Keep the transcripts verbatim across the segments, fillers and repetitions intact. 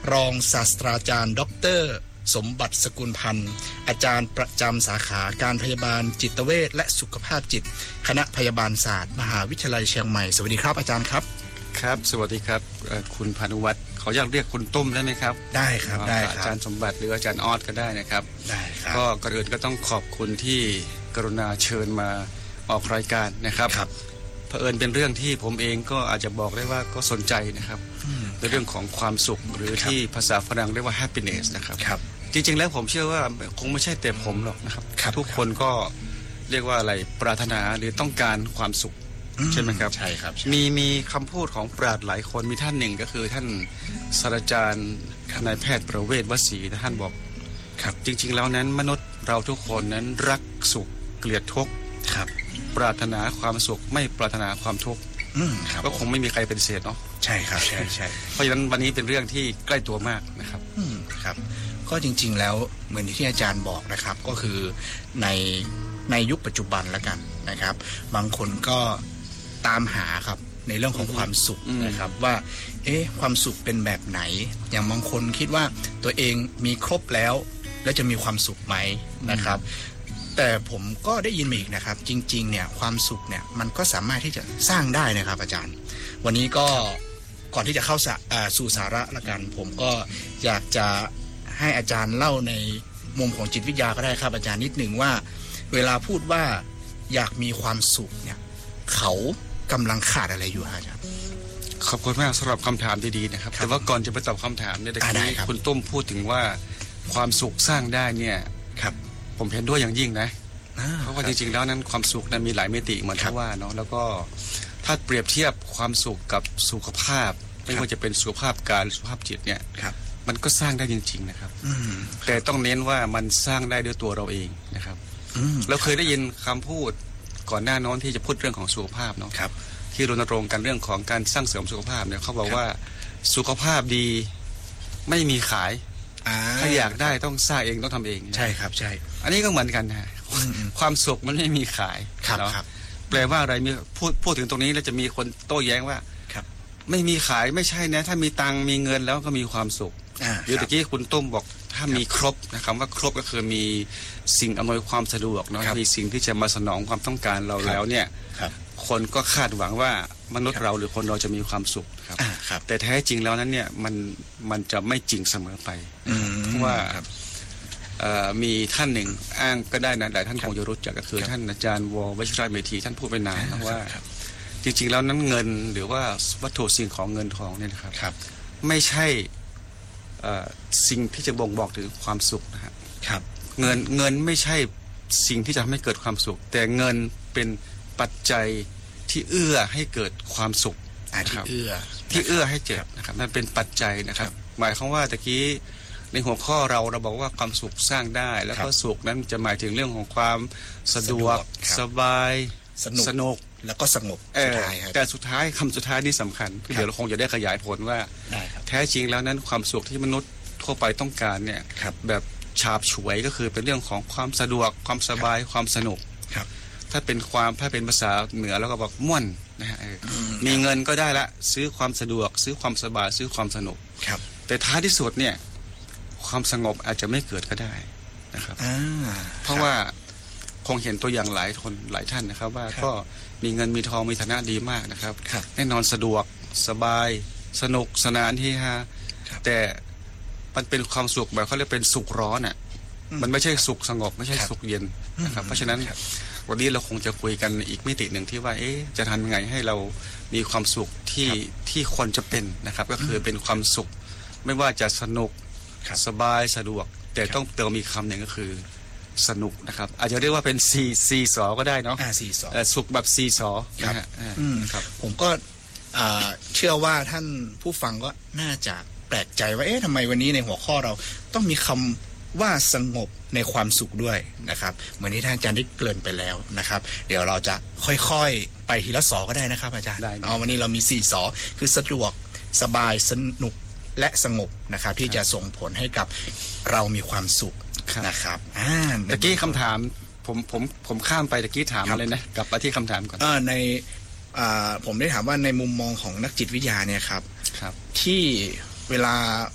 รองศาสตราจารย์ดรสมบัติสกุลพันธ์อาจารย์ประจำสาขาการพยาบาลจิตเวชและสุขภาพจิตคณะพยาบาลศาสตร์มหาวิทยาลัยเชียงใหม่สวัสดีครับอาจารย์ครับครับสวัสดีครับคุณพานุวัฒน์เขาอยากเรียกคุณตุ้มได้ไหมครับได้ครับได้ครับอาจารย์สมบัติหรืออาจารย์ออสก็ได้นะครับได้ครับก็ก่อนอื่นก็ต้องขอบคุณที่กรุณาเชิญมาออกรายการนะครับครับเผอิญเป็นเรื่องที่ผมเองก็อาจจะบอกได้ว่าก็สนใจนะครับในเรื่องของความสุขหรือที่ภาษาฝรั่งเรียกว่า happiness นะครับครับจริงๆแล้วผมเชื่อว่าคงไม่ใช่แต่ผมหรอกนะครับทุกคนก็เรียกว่าอะไรปรารถนาหรือต้องการความสุขใช่ไหมครับใช่ครับมีมีคำพูดของปราชญ์หลายคนมีท่านหนึ่งก็คือท่านศาสตราจารย์นายแพทย์ประเวศวสีท่านบอกครับจริงๆแล้วนั้นมนุษย์เราทุกคนนั้นรักสุขเกลียดทุกข์ครับปรารถนาความสุขไม่ปรารถนาความทุกข์ก็คงไม่มีใครเป็นเศษเนาะใช่ครับใช่ใช่เพราะฉะนั้นวันนี้เป็นเรื่องที่ใกล้ตัวมากนะครับครับก็จริงๆแล้วเหมือนที่อาจารย์บอกนะครับก็คือในในยุคปัจจุบันแล้วกันนะครับบางคนก็ตามหาครับในเรื่องของความสุขนะครับว่าเอ๊ะความสุขเป็นแบบไหนอย่างบางคนคิดว่าตัวเองมีครบแล้วแล้วจะมีความสุขไหมนะครับแต่ผมก็ได้ยินมาอีกนะครับจริงๆเนี่ยความสุขเนี่ยมันก็สามารถที่จะสร้างได้นะครับอาจารย์วันนี้ก็ก่อนที่จะเข้าสู่สาระละกันผมก็อยากจะให้อาจารย์เล่าในมุมของจิตวิทยาก็ได้ครับอาจารย์นิดหนึ่งว่าเวลาพูดว่าอยากมีความสุขเนี่ยเขากำลังขาดอะไรอยู่อาจารย์ขอบคุณมากสำหรับคำถามดีๆนะครับแต่ว่าก่อนจะไปตอบคำถามเนี่ยเมื่อกี้คุณตุ้มพูดถึงว่าความสุขสร้างได้เนี่ยครับผมเห็นด้วยอย่างยิ่งนะเพราะว่าจริงๆแล้วนั้นความสุขนั้นมีหลายมิติเหมือนที่ว่าเนาะแล้วก็ถ้าเปรียบเทียบความสุขกับสุขภาพไม่ว่าจะเป็นสุขภาพกายสุขภาพจิตเนี่ยมันก็สร้างได้จริงๆนะครับแต่ต้องเน้นว่ามันสร้างได้ด้วยตัวเราเองนะครับเราเคยได้ยินคำพูดก่อนหน้าน้นที่จะพูดเรื่องของสุขภาพเนาะที่รณรงค์กันเรื่องของการสร้างเสริมสุขภาพเนี่ยเขาบอกว่าสุขภาพดีไม่มีขายถ้าอยากได้ต้องสร้างเองต้องทำเองใช่ครับใช่อันนี้ก็เหมือนกันนะความสุขมันไม่มีขายครับแปลว่าอะไรมีพูดพูดถึงตรงนี้แล้วจะมีคนโต้แย้งว่าไม่มีขายไม่ใช่นะถ้ามีตังมีเงินแล้วก็มีความสุขหรือตะกี้คุณตุ้มบอกถ้ามีครบนะครับว่าครบก็คือมีสิ่งอำนวยความสะดวกเนาะมีสิ่งที่จะมาสนองความต้องการเราแล้วเนี่ยคนก็คาดหวังว่ามนุษย์เราหรือคนเราจะมีความสุขครับแต่แท้จริงแล้วนั้นเนี่ยมันมันจะไม่จริงเสมอไปเพราะว่ามีท่านหนึ่งอ้างก็ได้นะหลายท่านคงจะรู้จักก็คือท่านอาจารย์ววชิรเมธีท่านพูดไปนานนะว่าจริงๆแล้วนั้นเงินหรือว่าวัตถุสิ่งของเงินทองเนี่ยนะครับไม่ใช่สิ่งที่จะบ่งบอกถึงความสุขนะครับเงินเงินไม่ใช่สิ่งที่จะทำให้เกิดความสุขแต่เงินเป็นปัจจัยที่เอื้อให้เกิดความสุขที่เอื้อที่เอื้อให้เกิดนะครับนั่นเป็นปัจจัยนะครับหมายความว่าตะกี้ในหัวข้อเราเราบอกว่าความสุขสร้างได้แล้วก็สุขนั้นจะหมายถึงเรื่องของความสะดวกสบายสนุกแล้วก็สงบสุดท้ายแต่สุดท้ายคำสุดท้ายนี่สำคัญเดี๋ยวเราคงจะได้ขยายผลว่าแท้จริงแล้วนั้นความสุขที่มนุษย์ทั่วไปต้องการเนี่ยแบบฉาบฉวยก็คือเป็นเรื่องของความสะดวกความสบายความสนุกถ้าเป็นความถ้าเป็นภาษาเหนือแล้วก็บอกม่วนนะฮะมีเงินก็ได้ละซื้อความสะดวกซื้อความสบายซื้อความสนุกแต่ท้ายที่สุดเนี่ยความสงบอาจจะไม่เกิดก็ได้นะครับเพราะว่าคงเห็นตัวอย่างหลายคนหลายท่านนะครับว่าก็มีเงินมีทองมีฐานะดีมากนะครับแน่นอนสะดวกสบายสนุกสนานที่ฮะแต่มันเป็นความสุขแบบเขาเรียกเป็นสุขร้อนอ่ะมันไม่ใช่สุขสงบไม่ใช่สุขเย็นนะครับเพราะฉะนั้นวันนี้เราคงจะคุยกันอีกมิติหนึ่งที่ว่าเอ๊ะจะทำยังไงให้เรามีความสุขที่ที่ควรจะเป็นนะครับก็คือเป็นความสุขไม่ว่าจะสนุกสบายสะดวกแต่ต้องเติมอีกคำหนึ่งก็คือสนุกนะครับอาจจะเรียกว่าเป็นซีซีสอก็ได้เนาะซีสอสุขแบบซีสอนะฮะผมก็เชื่อว่าท่านผู้ฟังก็น่าจะแปลกใจว่าเอ๊ะทำไมวันนี้ในหัวข้อเราต้องมีคำว่าสงบในความสุขด้วยนะครับเหมือนที่ท่านอาจารย์ได้เกริ่นไปแล้วนะครับเดี๋ยวเราจะค่อยๆไปทีละสอก็ได้นะครับอาจารย์เอาวันนี้เรามีสี่สอคือสะดวกสบายสนุกและสงบนะครับที่จะส่งผลให้กับเรามีความสุขนะครับอ่าตะกี้คำถามผมผมผมข้ามไปตะกี้ถามอะไรนะกลับมาที่คำถามก่อนอ่าในอ่าผมได้ถามว่าในมุมมองของนักจิตวิทยาเนี่ยครับครับที่เวลา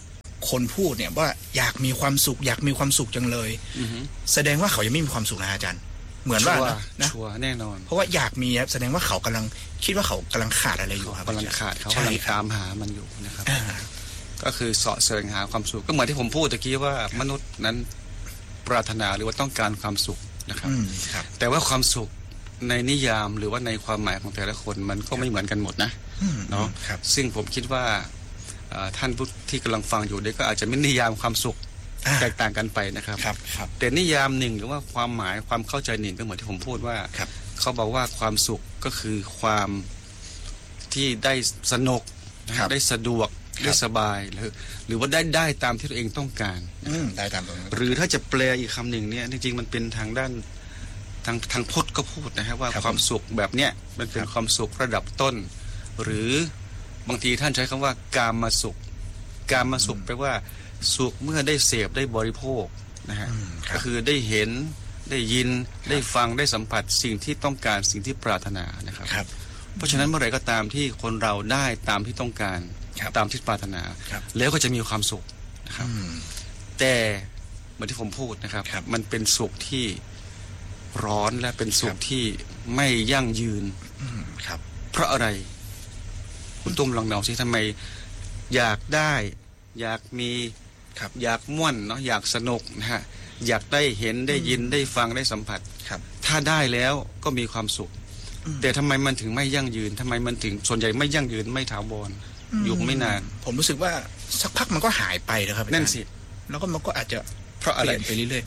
คนพูดเนี่ยว่าอยากมีความสุขอยากมีความสุขจังเลยแสดงว่าเขายังไม่มีความสุขนะอาจารย์เหมือนว่านะชัวร์แน่นอนเพราะว่าอยากมีแสดงว่าเขากำลังคิดว่าเขากำลังขาดอะไรอยู่ครับกำลังขาดเขากำลังตามหามันอยู่นะครับก็คือเสาะแสวงหาความสุขก็เหมือนที่ผมพูดตะกี้ว่ามนุษย์นั้นปรารถนาหรือว่าต้องการความสุขนะครับแต่ว่าความสุขในนิยามหรือว่าในความหมายของแต่ละคนมันก็ไม่เหมือนกันหมดนะเนาะซึ่งผมคิดว่าท่านผู้ที่กำลังฟังอยู่เด็กก็อาจจะไม่นิยามความสุขแตกต่างกันไปนะครับแต่นิยามหนึ่งหรือว่าความหมายความเข้าใจหนึ่งก็เหมือนที่ผมพูดว่าเขาบอกว่าความสุขก็คือความที่ได้สนุกได้สะดวกได้สบายหรือหรือว่าได้ได้ตามที่ตัวเองต้องการได้ตามตรงนั้นหรือถ้าจะแปลอีกคำหนึ่งเนี่ยจริงๆมันเป็นทางด้านทางทางพจน์ก็พูดนะครับว่าความสุขแบบเนี้ยมันเป็นความสุขระดับต้นหรือบางทีท่านใช้คำว่ากามสุขกามสุขแปลว่าสุขเมื่อได้เสพได้บริโภคนะฮะก็คือได้เห็นได้ยินได้ฟังได้สัมผัสสิ่งที่ต้องการสิ่งที่ปรารถนานะครับเพราะฉะนั้นเมื่อไหร่ก็ตามที่คนเราได้ตามที่ต้องการตามที่ปรารถนาแล้วก็จะมีความสุขนะครับแต่เหมือนที่ผมพูดนะครับมันเป็นสุขที่ร้อนและเป็นสุขที่ไม่ยั่งยืนครับเพราะอะไรคุณตุ้มลองเดาสิทำไมอยากได้อยากมีอยากม่วนเนาะอยากสนุกนะฮะอยากได้เห็นได้ยินได้ฟังได้สัมผัสถ้าได้แล้วก็มีความสุขแต่ทำไมมันถึงไม่ยั่งยืนทำไมมันถึงส่วนใหญ่ไม่ยั่งยืนไม่ถาวรอยู่ไม่นานผมรู้สึกว่าสักพักมันก็หายไปนะครับนั่นสิแล้วก็มันก็อาจจะเพราะอะไรไปเรื่อย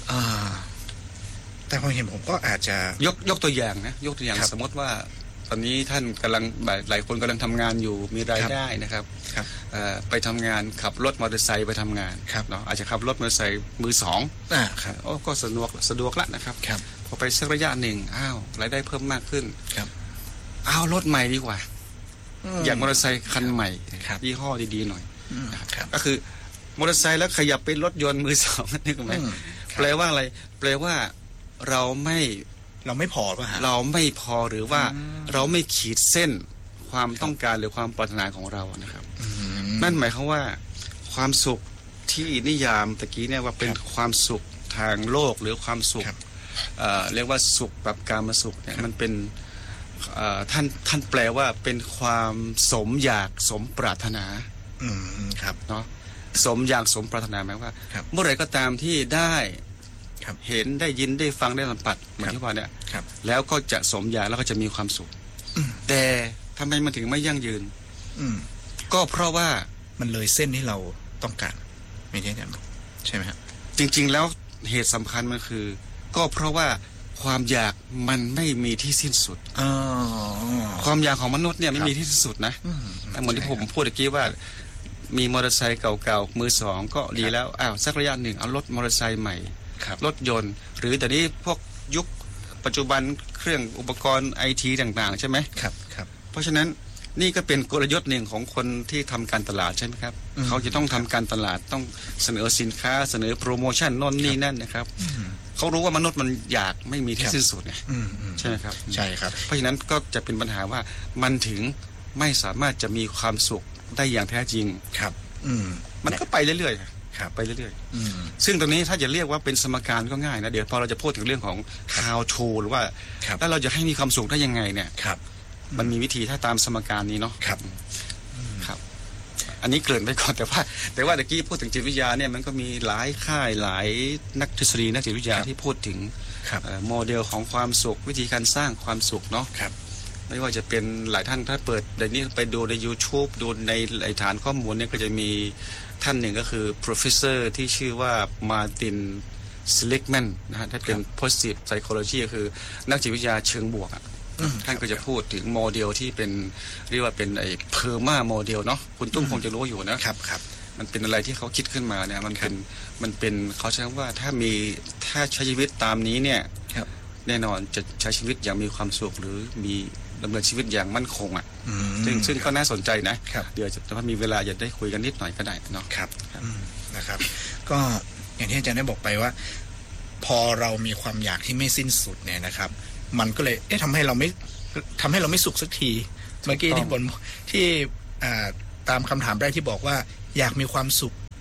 ๆแต่พอเห็นผมก็อาจจะยกยกตัวอย่างนะยกตัวอย่างสมมติว่าตอนนี้ท่านกำลังหลายคนกำลังทำงานอยู่มีรายได้นะครับไปทำงานขับรถมอเตอร์ไซค์ไปทำงานเนาะอาจจะขับรถมอเตอร์ไซค์มือสองโอ้ก็สะดวกสะดวกละนะครับพอไปสักระยะหนึ่งอ้าวรายได้เพิ่มมากขึ้นอ้าวรถใหม่ดีกว่าอยากมอเตอร์ไซค์คันใหม่ยี่ห้อดีๆหน่อยก็คือมอเตอร์ไซค์แล้วขยับเป็นรถยนต์มือสองนี่ถูกไหมแปลว่าอะไรแปลว่าเราไม่เราไม่พอป่ะฮะเราไม่พอหรือว่าเราไม่ขีดเส้นความต้องการหรือความปรารถนาของเรานะครับนั่นหมายความว่าความสุขที่นิยามตะกี้เนี่ยว่าเป็นความสุขทางโลกหรือความสุขเรียกว่าสุขแบบกามสุขเนี่ยมันเป็นท่านท่านแปลว่าเป็นความสมอยากสมปรารถนาครับเนาะสมอยากสมปรารถนาหมายว่าเมื่อไหร่ก็ตามที่ได้เห็นได้ยินได้ฟังได้สัมผัสเหมือนที่ว่าเนี่ยแล้วก็จะสมอยากแล้วก็จะมีความสุขแต่ทำไมมันถึงไม่ยั่งยืนก็เพราะว่ามันเลยเส้นที่เราต้องการไม่ใช่ใช่ไหมครับจริงๆแล้วเหตุสำคัญมันคือก็เพราะว่าความอยากมันไม่มีที่สิ้นสุดความอยากของมนุษย์เนี่ยไม่มีที่สิ้นสุดนะเหมือนที่ผมพูดเมื่อกี้ว่ามีมอเตอร์ไซค์เก่าๆมือสองก็ดีแล้วอ้าวสักระยะหนึ่งเอารถมอเตอร์ไซค์ใหม่รถยนต์หรือแต่นี้พวกยุคปัจจุบันเครื่องอุปกรณ์ไอทีต่างๆใช่ไหมครับครับเพราะฉะนั้นนี่ก็เป็นกลยุทธ์หนึ่งของคนที่ทำการตลาดใช่ไหมครับเขาจะต้องทำการตลาดต้องเสนอสินค้าเสนอโปรโมชั่นโน่นนี่นั่นนะครับเขารู้ว่ามนุษย์มันอยากไม่มีที่สิ้นสุดไงใช่ไหมครับใช่ครับเพราะฉะนั้นก็จะเป็นปัญหาว่ามันถึงไม่สามารถจะมีความสุขได้อย่างแท้จริงครับมันก็ไปเรื่อยๆไปเรื่อยๆซึ่งตรงนี้ถ้าจะเรียกว่าเป็นสมการก็ง่ายนะเดี๋ยวพอเราจะพูดถึงเรื่องของ how to หรือว่าแล้วเราจะให้มีความสุขได้ยังไงเนี่ยมันมีวิธีถ้าตามสมการนี้เนาะครับครับอันนี้เกริ่นไปก่อนแต่ว่าแต่ว่าตะกี้พูดถึงจิตวิทยาเนี่ยมันก็มีหลายค่ายหลายนักทฤษฎีนักจิตวิทยาที่พูดถึงโมเดลของความสุขวิธีการสร้างความสุขเนาะไม่ว่าจะเป็นหลายท่านถ้าเปิดเดี๋ยวนี้ไปดูใน YouTube ดูในหลายฐานข้อมูลเนี่ยก็จะมีท่านหนึ่งก็คือ professor ที่ชื่อว่า Martin Seligman นะฮะถ้าเป็น positive psychology ก็คือนักจิตวิทยาเชิงบวกอ่ะท่านก็จะพูดถึงโมเดลที่เป็นเรียกว่าเป็นไอ้ PERMA โมเดลเนาะคุณตุ้มคงจะรู้อยู่นะครับครับมันเป็นอะไรที่เขาคิดขึ้นมาเนี่ยมันเป็นมันเป็นเขาใช้คำว่าถ้ามีถ้าใช้ชีวิตตามนี้เนี่ยแน่นอนจะใช้ชีวิตอย่างมีความสุขหรือมีดำเนินชีวิตอย่างมั่นคงอ่ะซึ่งซึ่งก็น่าสนใจนะเดี๋ยวจะถ้ามีเวลาจะได้คุยกันนิดหน่อยก็ได้เนาะครับนะครับก็อย่างที่อาจารย์ได้บอกไปว่าพอเรามีความอยากที่ไม่สิ้นสุดเนี่ยนะครับมันก็เลยเอ๊ะทำให้เราไม่ทำให้เราไม่สุขสักทีเมื่อกี้ที่บนที่ตามคำถามแรกที่บอกว่าอยากมีความสุข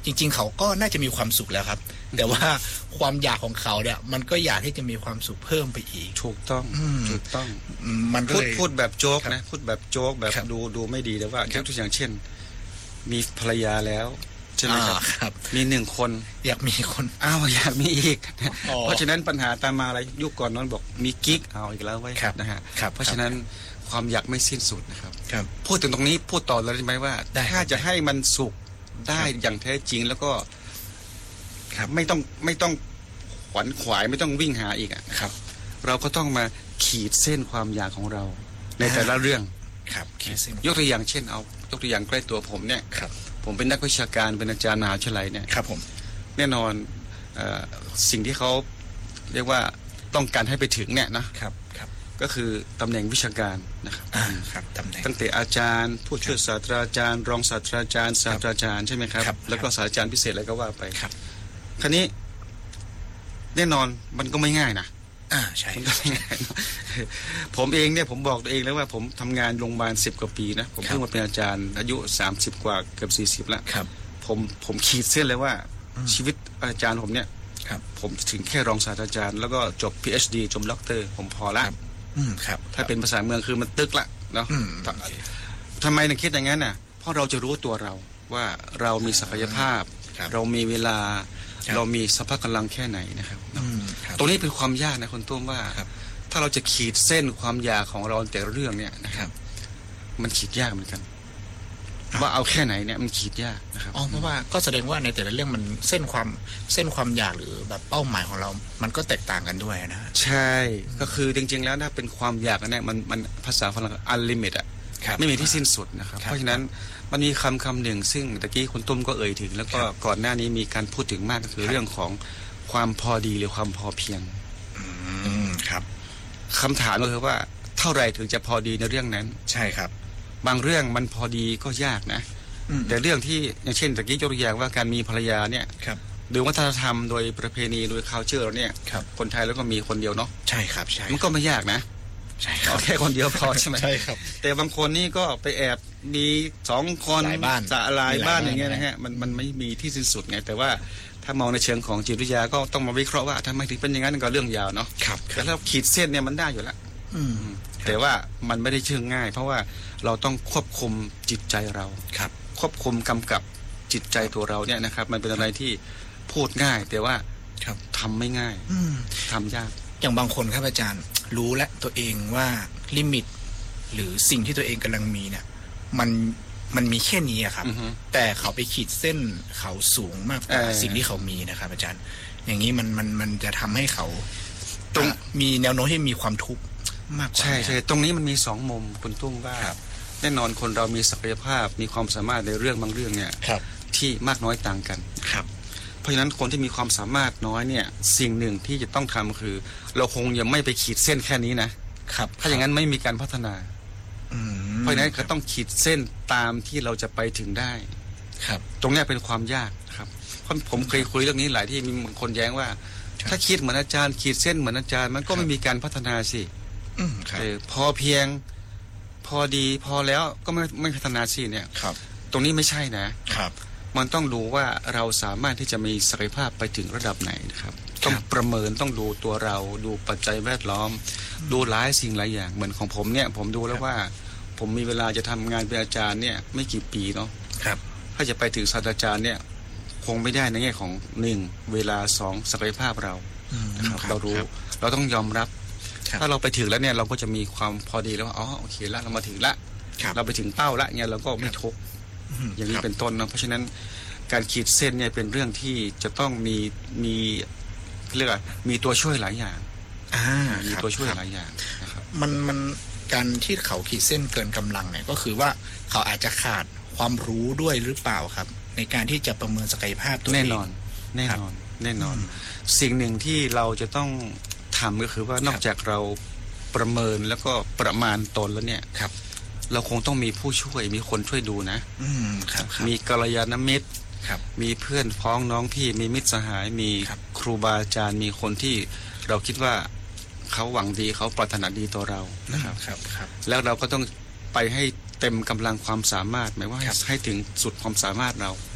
จริงๆเขาก็น่าจะมีความสุขแล้วครับแต่ว่าความอยากของเขาเนี่ยมันก็อยากที่จะมีความสุขเพิ่มไปอีกถูกต้องถูกต้องมันพูดพูดแบบโจ๊กนะพูดแบบโจ๊กแบบดูดูไม่ดีแต่ว่ายกตัวอย่างเช่นมีภรรยาแล้วใช่ไหมครับมีหนึ่งคนอยากมีคนอ้าวอยากมีอีกเพราะฉะนั้นปัญหาตามมาอะไรยุคก่อนนั้นบอกมีกิ๊กเอาอีกแล้วไว้นะฮะเพราะฉะนั้นความอยากไม่สิ้นสุดนะครับพูดถึงตรงนี้พูดต่อเลยได้ไหมว่าถ้าจะให้มันสุขได้อย่างแท้จริงแล้วก็ไม่ต้องไม่ต้องขวนขวายไม่ต้องวิ่งหาอีกอ่ะครับเราก็ต้องมาขีดเส้นความอยากของเราในแต่ละเรื่องครับยกตัวอย่างเช่นเอายกตัวอย่างใกล้ตัวผมเนี่ยผมเป็นนักวิชาการเป็นอาจารย์มหาวิทยาลัยเนี่ยครับผมแน่นอนสิ่งที่เขาเรียกว่าต้องการให้ไปถึงเนี่ยนะครับครับก็คือตำแหน่งวิชาการนะครับครับตำแหน่งตั้งแต่อาจารย์ผู้ช่วยศาสตราจารย์รองศาสตราจารย์ศาสตราจารย์ใช่ไหมครับแล้วก็ศาสตราจารย์พิเศษอะไรก็ว่าไปครับคราวนี้แน่นอนมันก็ไม่ง่ายนะอ่าใช่มันก็ไม่ง่ายผมเองเนี่ยผมบอกตัวเองแล้วว่าผมทำงานโรงพยาบาลสิบกว่าปีนะผมเพิ่งมาเป็นอาจารย์อายุสามสิบกว่าเกือบสี่สิบแล้วครับผมผมขีดเส้นเลยว่าชีวิตอาจารย์ผมเนี่ยครับผมถึงแค่รองศาสตราจารย์แล้วก็จบ พี เอช ดี จบด็อกเตอร์ผมพอละครับถ้าเป็นภาษาเมืองคือมันตึกละเนาะทำไมถึงคิดอย่างนั้นน่ะเพราะเราจะรู้ตัวเราว่าเรามีศักยภาพเรามีเวลาเรามีสภาพกำลังแค่ไหนนะครับตรงนี้เป็นความยากนะคุณตุ้มว่าถ้าเราจะขีดเส้นความอยากของเราแต่เรื่องเนี่ยนะครับมันขีดยากเหมือนกันว่าเอาแค่ไหนเนี่ยมันขีดยากนะครับอ๋อเพราะว่าก็แสดงว่าในแต่ละเรื่องมันเส้นความเส้นความอยากหรือแบบเป้าหมายของเรามันก็แตกต่างกันด้วยนะใช่ก็คือจริงๆแล้วถ้าเป็นความอยากเนี่ยมันมันภาษาฝรั่ง unlimit อ่ะไม่มีที่สิ้นสุดนะครับเพราะฉะนั้นมันมีคำคำหนึ่งซึ่งตะกี้คุณตุ้มก็เอ่ยถึงแล้วก็ก่อนหน้านี้มีการพูดถึงมากก็คือเรื่องของความพอดีหรือความพอเพียงครับคำถามก็คือว่าเท่าไหร่ถึงจะพอดีในเรื่องนั้นใช่ครับบางเรื่องมันพอดีก็ยากนะแต่เรื่องที่อย่างเช่นตะกี้ยกตัวอย่างว่าการมีภรรยาเนี่ยโดยวัฒนธรรมโดยประเพณีโดย culture เราเนี่ยคนไทยแล้วก็มีคนเดียวเนาะใช่ครับใช่มันก็ไม่ยากนะใช่ครับแค่คนเดียวพอใช่ไหมใช่ครับแต่บางคนนี่ก็ไปแอบมีสองคนหลายบ้านหลายบ้านอย่างเงี้ยนะฮะมันมันไม่มีที่สิ้นสุดไงแต่ว่าถ้ามองในเชิงของจิตวิทยาก็ต้องมาวิเคราะห์ว่าทำไมถึงเป็นอย่างนั้นก็เรื่องยาวเนาะแต่ถ้าขีดเส้นเนี่ยมันได้อยู่แล้วแต่ว่ามันไม่ได้เชิงง่ายเพราะว่าเราต้องควบคุมจิตใจเราครับควบคุมกำกับจิตใจตัวเราเนี่ยนะครับมันเป็นอะไรที่พูดง่ายแต่ว่าทำไม่ง่ายทำยากอย่างบางคนครับอาจารย์รู้และตัวเองว่าลิมิตหรือสิ่งที่ตัวเองกำลังมีเนี่ยมันมันมีแค่นี้ครับแต่เขาไปขีดเส้นเขาสูงมากกว่าสิ่งที่เขามีนะครับอาจารย์อย่างนี้มันมันมันจะทำให้เขาตรงมีแนวโน้มที่มีความทุกข์มากกว่าใช่ใช่ตรงนี้มันมีสองมุมคุณตุ้มว่าแน่นอนคนเรามีศักยภาพมีความสามารถในเรื่องบางเรื่องเนี่ยที่มากน้อยต่างกันครับเพราะฉะนั้นคนที่มีความสามารถน้อยเนี่ยสิ่งหนึ่งที่จะต้องทำคือเราคงยังไม่ไปขีดเส้นแค่นี้นะครับถ้าอย่างนั้นไม่มีการพัฒนาเพราะฉะนั้นก็ต้องขีดเส้นตามที่เราจะไปถึงได้ครับตรงนี้เป็นความยากครับเพราะผมเคยคุยเรื่องนี้หลายที่มีคนแย้งว่าถ้าคิดเหมือนอาจารย์ขีดเส้นเหมือนอาจารย์มันก็ไม่มีการพัฒนาสิพอเพียงพอดีพอแล้วก็ไม่ไม่พัฒนาสิเนี่ยครับตรงนี้ไม่ใช่นะครับมันต้องดูว่าเราสามารถที่จะมีศักยภาพไปถึงระดับไหนนะครับต้องประเมินต้องดูตัวเราดูปัจจัยแวดล้อมดูหลายสิ่งหลายอย่างเหมือนของผมเนี่ยผมดูแล้วว่าผมมีเวลาจะทำงานเป็นอาจารย์เนี่ยไม่กี่ปีเนาะครับถ้าจะไปถึงศาสตราจารย์เนี่ยคงไม่ได้ในแง่ของหนึ่งเวลาสองศักยภาพเรานะครับเรารู้เราต้องยอมรับถ้าเราไปถึงแล้วเนี่ยเราก็จะมีความพอดีแล้วอ๋อโอเคละเรามาถึงละเราไปถึงเป้าละเนี่ยเราก็ไม่ทุกข์อย่างนี้เป็นต้นนะเพราะฉะนั้นการขีดเส้นเนี่ยเป็นเรื่องที่จะต้องมีมีเรียกว่ามีตัวช่วยหลายอย่างมีตัวช่วยหลายอย่างนะครับมันมันการที่เขาขีดเส้นเกินกำลังเนี่ยก็คือว่าเขาอาจจะขาดความรู้ด้วยหรือเปล่าครับในการที่จะประเมินศักยภาพตัวเองแน่นอนแน่นอนแน่นอนสิ่งหนึ่งที่เราจะต้องทำก็คือว่านอกจากเราประเมินแล้วก็ประมาณตนแล้วเนี่ยครับเราคงต้องมีผู้ช่วยมีคนช่วยดูนะมีกัลยาณมิตรมีเพื่อนพ้องน้องพี่มีมิตรสหายมีครูบาอาจารย์มีคนที่เราคิดว่าเขาหวังดีเขาปรารถนาดีต่อเรานะครับแล้วเราก็ต้องไปให้เต็มกำลังความสามารถหมายว่าให้ถึงสุดความสามารถเรา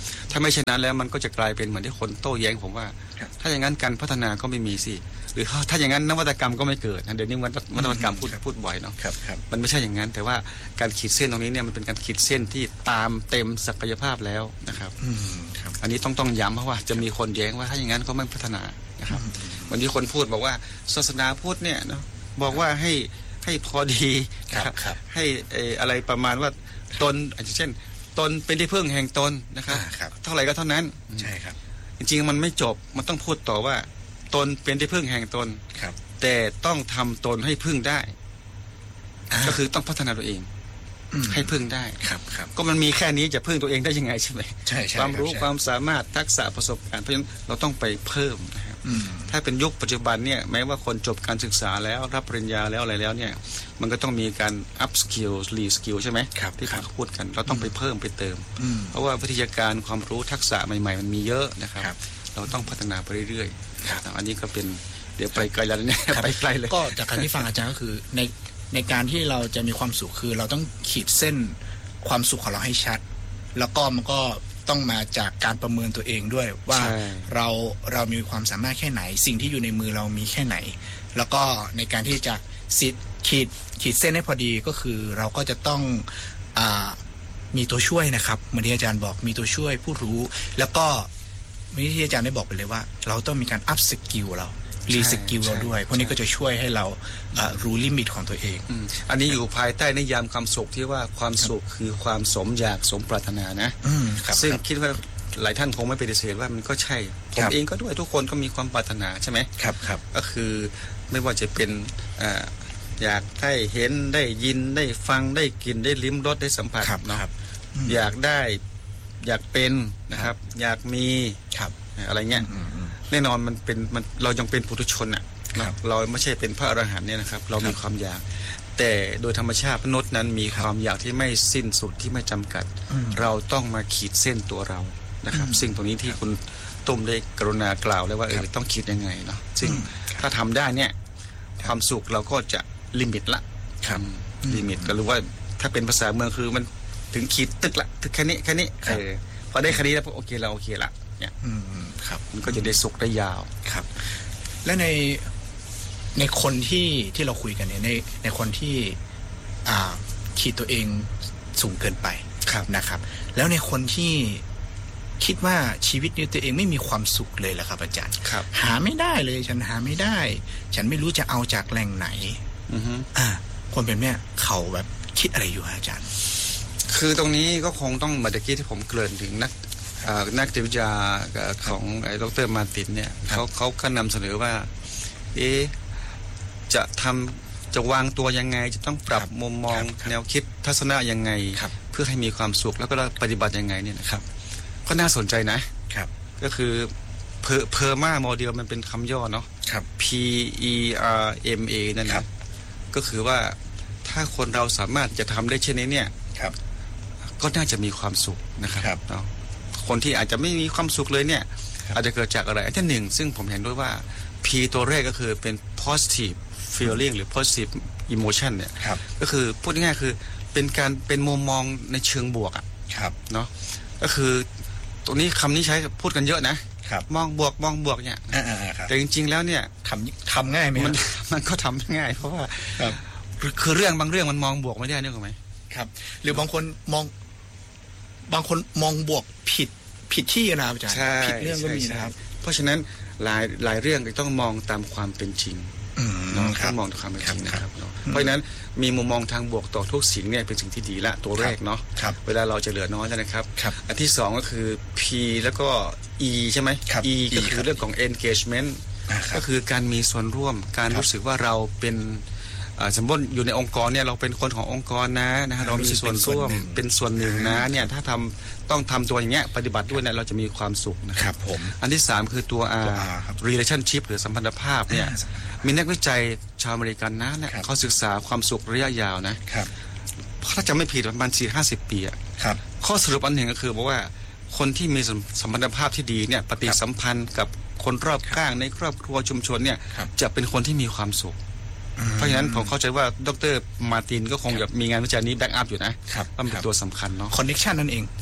ถ้าไม่เช่นนั้นแล้วมันก็จะกลายเป็นเหมือนที่คนโต้แย้งผมว่าถ้าอย่างนั้นการพัฒนาก็ไม่มีสิหรือถ้าอย่างนั้นนวัตกรรมก็ไม่เกิดเดี๋ยวนี้นวัตกรรมพูดพูดบ่อยเนาะมันไม่ใช่อย่างนั้นแต่ว่าการขีดเส้นตรงนี้เนี่ยมันเป็นการขีดเส้นที่ตามเต็มศักยภาพแล้วนะครับอันนี้ต้องต้องย้ำเพราะว่าจะมีคนแย้งว่าถ้าอย่างนั้นก็ไม่พัฒนานะครับวันนี้คนพูดบอกว่าศาสนาพุทธเนี่ยเนาะบอกว่าให้ให้พอดีให้อะไรประมาณว่าตนเช่นตนเป็นที่พึ่งแห่งตนนะครับเท่าไหร่ก็เท่านั้นใช่ครับจริงๆมันไม่จบมันต้องพูดต่อว่าตนเป็นที่พึ่งแห่งตนแต่ต้องทำตนให้พึ่งได้ก็คือต้องพัฒนาตัวเองให้พึ่งได้ครับครับก็มันมีแค่นี้จะพึ่งตัวเองได้ยังไงใช่ไหมใช่ใช่ความรู้ความสามารถทักษะประสบการณ์เพราะฉะนั้นเราต้องไปเพิ่มนะครับถ้าเป็นยุคปัจจุบันเนี่ยแม้ว่าคนจบการศึกษาแล้วรับปริญญาแล้วอะไรแล้วเนี่ยมันก็ต้องมีการ up skill re skill ใช่ไหมที่เขาพูดกันเราต้องไปเพิ่มไปเติมเพราะว่าวิทยาการความรู้ทักษะใหม่ๆมันมีเยอะนะครับเราต้องพัฒนาไปเรื่อยๆอันนี้ก็เป็นเดี๋ยวไปไกลแล้วเนี่ยไปไกลเลยก็จากการที่ฟังอาจารย์ก็คือในในการที่เราจะมีความสุขคือเราต้องขีดเส้นความสุขของเราให้ชัดแล้วก็มันก็ต้องมาจากการประเมินตัวเองด้วยว่าเราเรามีความสามารถแค่ไหนสิ่งที่อยู่ในมือเรามีแค่ไหนแล้วก็ในการที่จะสิขีดขีดเส้นให้พอดีก็คือเราก็จะต้องอ่ามีตัวช่วยนะครับเหมือนที่อาจารย์บอกมีตัวช่วยผู้รู้แล้วก็เหมือนที่อาจารย์ได้บอกไปเลยว่าเราต้องมีการอัพสกิลเรารีสกิลเราด้วยพวกนี้ก็จะช่วยให้เรารู้ลิมิตของตัวเองอันนี้อยู่ภายใต้นิยามความสุขที่ว่าความสุขคือความสมอยากสมปรารถนานะซึ่งคิดว่าหลายท่านคงไม่ปฏิเสธว่ามันก็ใช่ผมเองก็ด้วยทุกคนก็มีความปรารถนาใช่ไหมครับครับก็คือไม่ว่าจะเป็นอยากได้เห็นได้ยินได้ฟังได้กินได้ลิ้มรสได้สัมผัสนะครับอยากได้อยากเป็นนะครับอยากมีอะไรเงี้ยแน่นอนมันเป็นมันเรายังเป็นปุถุชนอ่ะเราไม่ใช่เป็นพระอรหันต์เนี่ยนะครับเรามีความอยากแต่โดยธรรมชาติมนุษย์นั้นมีความอยากที่ไม่สิ้นสุดที่ไม่จำกัดเราต้องมาขีดเส้นตัวเรานะครับสิ่งตรงนี้ที่คุณตุ้มได้กรุณากล่าวเลยว่าเออต้องคิดยังไงเนาะซึ่งถ้าทำได้เนี่ยความสุขเราก็จะลิมิตละลิมิตก็รู้ว่าถ้าเป็นภาษาเมืองคือมันถึงขีดตึกละถึงแค่นี้แค่นี้เออพอได้แค่นี้แล้วโอเคเราโอเคละเนี่ยครับมันก็จะได้สุขได้ยาวครับและในในคนที่ที่เราคุยกันเนี่ยในในคนที่อ่าขีดตัวเองสูงเกินไปนะครับแล้วในคนที่คิดว่าชีวิตนี้ตัวเองไม่มีความสุขเลยล่ะครับอาจารย์หาไม่ได้เลยฉันหาไม่ได้ฉันไม่รู้จะเอาจากแหล่งไหนอ่าคนเป็นแม่เขาแบบคิดอะไรอยู่อาจารย์คือตรงนี้ก็คงต้องเมื่อกี้ที่ผมเกริ่นถึงนักนักจิตวิทยาของไอ้ดร.มาร์ตินเนี่ยเขาเขาก็นำเสนอว่าเอ๊ะจะทำจะวางตัวยังไงจะต้องปรับมุมมองแนวคิดทัศนะยังไงเพื่อให้มีความสุขแล้วก็ปฏิบัติยังไงเนี่ยนะครับก็น่าสนใจนะครับก็คือเพอเพอร์มาโมเดลมันเป็นคำย่อเนาะ P E R M A นั่นนะก็คือว่าถ้าคนเราสามารถจะทำได้เช่นนี้เนี่ยก็น่าจะมีความสุขนะครับเนาะคนที่อาจจะไม่มีความสุขเลยเนี่ยอาจจะเกิดจากอะไรอันที่หนึ่งซึ่งผมเห็นด้วยว่า P ตัวแรกก็คือเป็น positive feeling หรือ positive emotion เนี่ยก็คือพูดง่ายๆคือเป็นการเป็นมุมมองในเชิงบวกอ่ะเนาะก็คือตรงนี้คำนี้ใช้พูดกันเยอะนะมองบวกมองบวกเนี่ยแต่จริงๆแล้วเนี่ยทำทำง่ายไหมมันมันก็ทำง่ายเพราะว่าคือเรื่องบางเรื่องมันมองบวกไม่ได้นึกออกไหมครับหรือบางคนมองบางคนมองบวกผิดผิดที่นะอาจารย์ผิดเรื่องก็มีนะครับเพราะฉะนั้นหลายหลายเรื่องต้องมองตามความเป็นจริงเนาะต้องมองตามความเป็นจริงนะครับเพราะฉะนั้นมีมุมมองทางบวกต่อทุกสิ่งเนี่ยเป็นสิ่งที่ดีละตัวแรกเนาะเวลาเราจะเหลือน้อยแล้วนะครับอันที่สองก็คือ P แล้วก็ E ใช่ไหม E ก็คือเรื่องของ engagement ก็คือการมีส่วนร่วมการรู้สึกว่าเราเป็นสมมติอยู่ในองค์กรเนี่ยเราเป็นคนขององค์กรนะนะเรามีส่วนร่วมเป็นส่วนหนึ่งนะเนี่ยถ้าทำต้องทำตัวอย่างเงี้ยปฏิบัติด้วยเนี่ยเราจะมีความสุขนะครับผมอันที่สามคือตัว R relationship หรือสัมพันธภาพเนี่ยมีนักวิจัยชาวอเมริกันนะเนี่ยเขาศึกษาความสุขระยะยาวนะถ้าจะไม่ผิดประมาณสี่ห้าสิบปีอ่ะข้อสรุปอันหนึ่งก็คือบอกว่าคนที่มีสัมพันธภาพที่ดีเนี่ยปฏิสัมพันธ์กับคนรอบข้างในครอบครัวชุมชนเนี่ยจะเป็นคนที่มีความสุขเพราะฉะนั้นผมเข้าใจว่าดร.มาร์ตินก็คงจะมีงานวิจัยนี้แบ็กอัพอยู่นะว่าเป็นตัวสำคัญเนาะคอนเนคชั่นนั่นเองก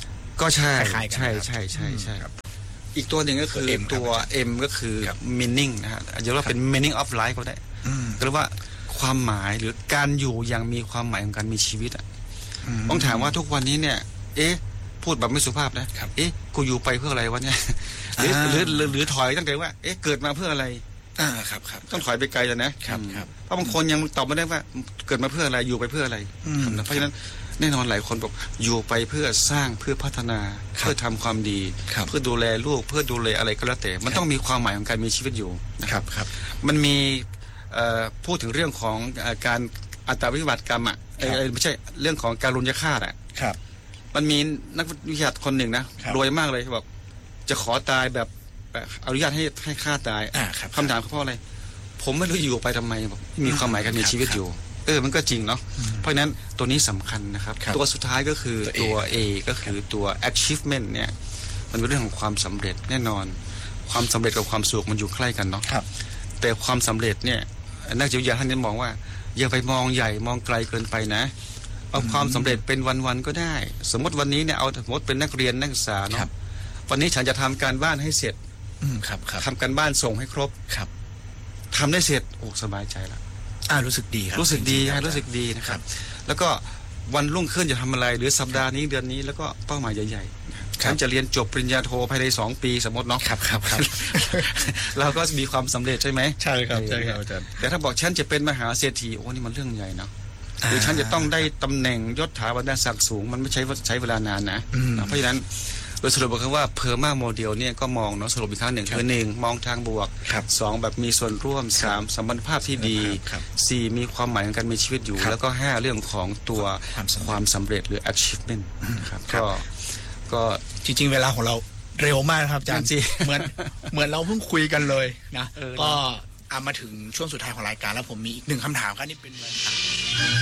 ก็ใช่คล้ายๆกันใช่ใช่ใช่ใช่อีกตัวหนึ่งก็คือตัว M ก็คือ meaning นะฮะเรียกว่าเป็น meaning of life ก็ได้ก็เรียกว่าความหมายหรือการอยู่อย่างมีความหมายของการมีชีวิตอ่ะต้องถามว่าทุกวันนี้เนี่ยเอ๊ะพูดแบบไม่สุภาพนะเอ๊ะกูอยู่ไปเพื่ออะไรวะเนี่ยหรือหรือหรือถอยตั้งแต่ว่าเอ๊ะเกิดมาเพื่ออะไรอ่าครับครับต้องถอยไปไกลแล้วนะครับเพราะบางคนยังตอบไม่ได้ว่าเกิดมาเพื่ออะไรอยู่ไปเพื่ออะไรเพราะฉะนั้นแน่นอนหลายคนบอกอยู่ไปเพื่อสร้างเพื่อพัฒนาเพื่อทำความดีเพื่อดูแลลูกเพื่อดูแลอะไรก็แล้วแต่มันต้องมีความหมายของการมีชีวิตอยู่นะครับครับมันมีพูดถึงเรื่องของการอัตวิบัติกรรมอ่ะไม่ใช่เรื่องของการรุนยฆาตอ่ะครับมันมีนักวิทยาศาสตร์คนหนึ่งนะรวยมากเลยบอกจะขอตายแบบอนุญาตให้ให้ฆ่าตายคำถามเขาเพราะอะไรผมไม่รู้อยู่ไปทำไมบอกมีความหมายการมีชีวิตอยู่เออมันก็จริงเนาะเพราะฉะนั้นตัวนี้สำคัญนะครับตัวสุดท้ายก็คือตัว A ก็คือตัว achievement เนี่ยมันเป็นเรื่องของความสำเร็จแน่นอนความสำเร็จกับความสุขมันอยู่ใกล้กันเนาะแต่ความสำเร็จเนี่ยนักจิตวิทยาท่านนี้มองว่าอย่าไปมองใหญ่มองไกลเกินไปนะเอาความสำเร็จเป็นวันๆก็ได้สมมติวันนี้เนี่ยเอาสมมติเป็นนักเรียนนักศึกษาเนาะวันนี้ฉันจะทำการบ้านให้เสร็จทำการบ้านส่งให้ครบทำได้เสร็จโอ้สบายใจแล้วอ่ารู้สึกดีครับรู้สึกดีรู้สึกดีนะครับแล้วก็วันรุ่งขึ้นจะทำอะไรหรือสัปดาห์นี้เดือนนี้แล้วก็เป้าหมายใหญ่ๆฉันจะเรียนจบปริญญาโทภายในสองปีสมมติเนาะครับครับครับเราก็มีความสำเร็จใช่ไหมใช่ครับใช่ครับอาจารย์แต่ถ้าบอกฉันจะเป็นมหาเศรษฐีโอ้นี่มันเรื่องใหญ่นะหรือฉันจะต้องได้ตำแหน่งยศถาบรรดาศักดิ์สูงมันไม่ใช้ใช้เวลานานนะเพราะฉะนั้นโดยสรุปก็คือว่าเพอร์มาโมเดลเนี่ยก็มองเนาะสรุปอีกครั้งหนึ่งคือหนึ่งมองทางบวกสองแบบมีส่วนร่วมสามสัมพันธภาพที่ดีสี่มีความหมายของการมีชีวิตอยู่แล้วก็ห้าเรื่องของตัวความสำเร็จหรือ achievement ครับก็ก็จริงๆเวลาของเราเร็วมากครับอาจารย์เหมือนเหมือนเราเพิ่งคุยกันเลยนะก็เอามาถึงช่วงสุดท้ายของรายการแล้วผมมีอีกหนึ่งคำถามครับนี่เป็น